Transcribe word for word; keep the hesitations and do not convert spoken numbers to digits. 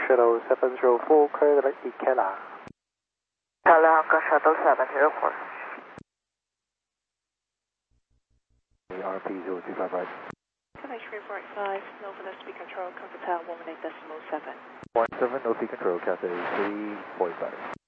Shuttle seven zero four, clear the Ikela. Alaska Shuttle seven zero four. R P zero two five right. Connection three four eight five, Nova S P control, Comfort Tower one one eight decimal seven. one seven, no speed control, Cathay three forty-five.